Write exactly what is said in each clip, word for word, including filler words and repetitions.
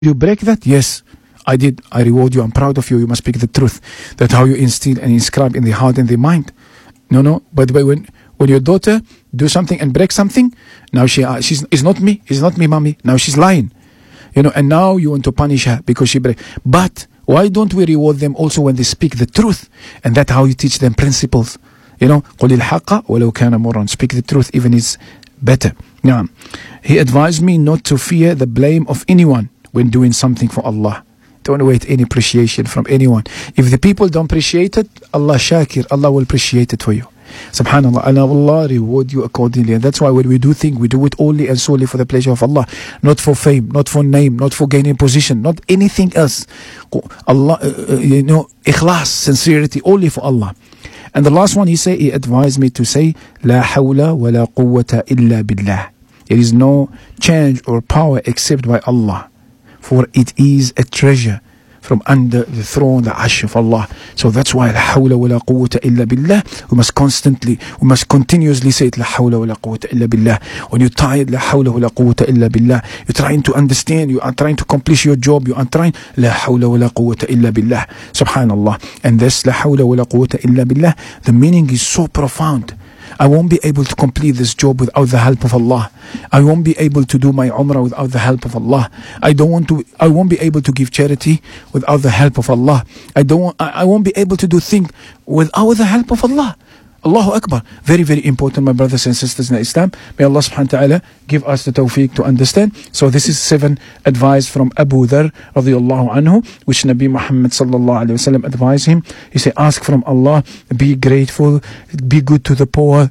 You break that? Yes, I did. I reward you. I'm proud of you. You must speak the truth. That's how you instill and inscribe in the heart and the mind. No, no. By the way, when when your daughter do something and break something, now she uh, she's it's not me. It's not me, mommy. Now she's lying. You know, and now you want to punish her because she break. But why don't we reward them also when they speak the truth? And that's how you teach them principles. You know, قُلِ الْحَقَّ وَلَوْ كَانَ مُرًّا. Speak the truth even is better. Now, he advised me not to fear the blame of anyone when doing something for Allah. Don't wait any appreciation from anyone. If the people don't appreciate it, Allah shakir, Allah will appreciate it for you. Subhanallah, and Allah reward you accordingly. And that's why when we do things, we do it only and solely for the pleasure of Allah, not for fame, not for name, not for gaining position, not anything else. Allah, uh, you know, ikhlas, sincerity, only for Allah. And the last one, he say, he advised me to say, La hawla wa la quwwata illa billah. There is no change or power except by Allah, for it is a treasure from under the throne, the arsh of Allah. So that's why la hawla wa la quwwata illa billah. We must constantly, we must continuously say it, la hawla wa la quwwata illa billah. When you're tired, la hawla wa la quwwata illa billah. You're trying to understand, you are trying to accomplish your job, you are trying, la hawla wa la quwwata illa billah. Subhanallah. And this la hawla wa la quwwata illa billah, the meaning is so profound. I won't be able to complete this job without the help of Allah. I won't be able to do my umrah without the help of Allah. I don't want to. I won't be able to give charity without the help of Allah. I don't. Want, I, I won't be able to do things without the help of Allah. Allahu Akbar. Very, very important, my brothers and sisters in Islam. May Allah subhanahu wa ta'ala give us the tawfiq to understand. So this is seven advice from Abu Dharr radiallahu anhu, which Nabi Muhammad sallallahu alayhi wa sallam advised him. He said, ask from Allah, be grateful, be good to the poor,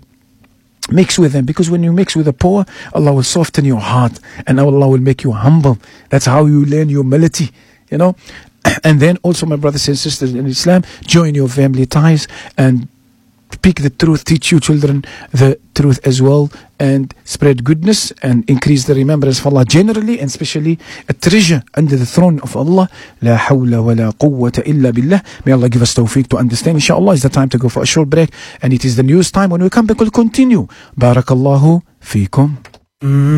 mix with them, because when you mix with the poor, Allah will soften your heart and Allah will make you humble. That's how you learn humility, you know. And then also, my brothers and sisters in Islam, join your family ties and speak the truth, teach your children the truth as well, and spread goodness and increase the remembrance of Allah generally, and especially a treasure under the throne of Allah. La hawla wa la quwwata illa billah. May Allah give us tawfiq to understand. Inshallah, it's the time to go for a short break, and it is the news time. When we come back, we'll continue. Barakallahu feekum.